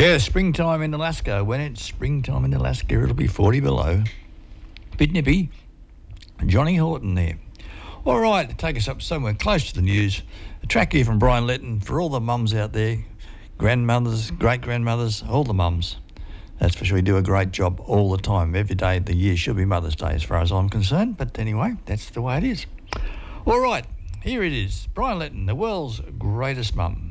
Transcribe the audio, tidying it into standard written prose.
Yeah, springtime in Alaska. When it's springtime in Alaska, it'll be 40 below. Bit nippy. Johnny Horton there. All right, to take us up somewhere close to the news, a track here from Brian Letton for all the mums out there, grandmothers, great-grandmothers, all the mums. That's for sure. You do a great job all the time. Every day of the year should be Mother's Day as far as I'm concerned. But anyway, that's the way it is. All right, here it is. Brian Letton, the world's greatest mum.